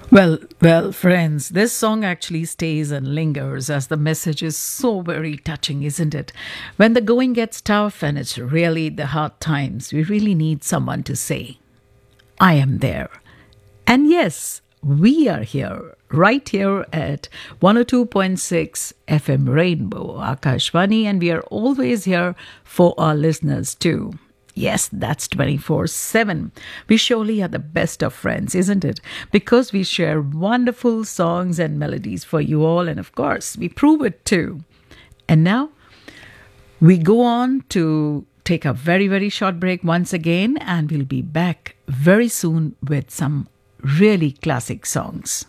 Well, friends, this song actually stays and lingers as the message is so very touching, isn't it? When the going gets tough and it's really the hard times, we really need someone to say, I am there. And yes, we are here, right here at 102.6 FM Rainbow, Akashvani, and we are always here for our listeners too. Yes, that's 24/7. We surely are the best of friends, isn't it? Because we share wonderful songs and melodies for you all, and of course, we prove it too. And now, we go on to take a very, very short break once again, and we'll be back very soon with some really classic songs.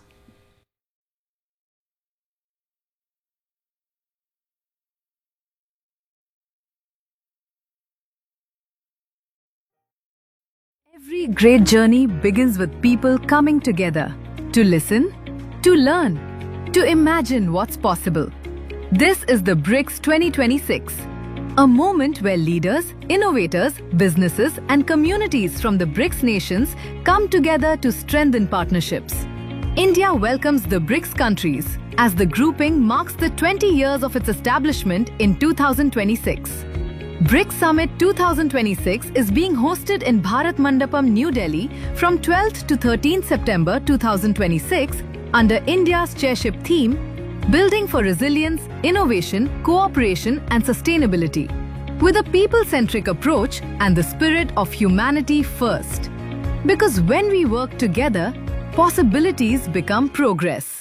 Every great journey begins with people coming together to listen, to learn, to imagine what's possible. This is the BRICS 2026, a moment where leaders, innovators, businesses, and communities from the BRICS nations come together to strengthen partnerships. India welcomes the BRICS countries as the grouping marks the 20 years of its establishment in 2026. BRICS Summit 2026 is being hosted in Bharat Mandapam, New Delhi from 12th to 13th September 2026 under India's chairship theme, Building for Resilience, Innovation, Cooperation and Sustainability, with a people-centric approach and the spirit of humanity first. Because when we work together, possibilities become progress.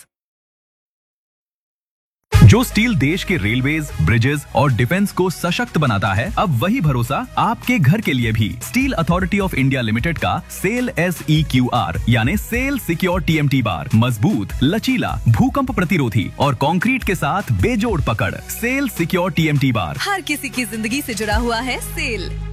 जो steel देश के railways, bridges और defence को सशक्त बनाता है, अब वही भरोसा आपके घर के लिए भी। Steel authority of India limited का सेल SEQR यानी सेल सिक्योर TMT बार मजबूत, लचीला, भूकंप प्रतिरोधी और कंक्रीट के साथ बेजोड़ पकड़। सेल सिक्योर TMT बार हर किसी की जिंदगी से जुड़ा हुआ है सेल।